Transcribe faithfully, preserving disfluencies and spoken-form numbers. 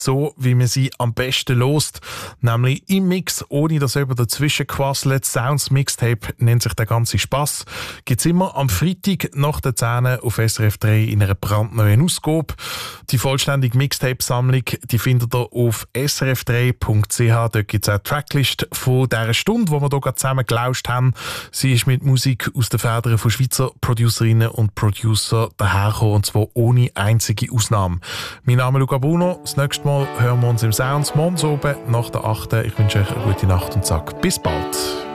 so wie man sie am besten lost, nämlich im Mix, ohne dass jemand dazwischen quasselt. Sounds Mixtape nennt sich der ganze Spass. Gibt's immer am Freitag nach der zehn auf S R F drei in einer brandneuen Ausgabe. Die vollständige Mixtape-Sammlung, die findet ihr auf s r f drei punkt c h. Dort gibt's auch die Tracklist von dieser Stunde, die wir hier gerade zusammen gelauscht haben. Sie ist mit Musik aus den Federn von Schweizer Producerinnen und Producer dahergekommen, und zwar ohne einzige Ausnahme. Mein Name ist Luca Bruno. Das nächste Mal hören wir uns im Sounds morgens oben nach der achten. Ich wünsche euch eine gute Nacht und sage bis bald.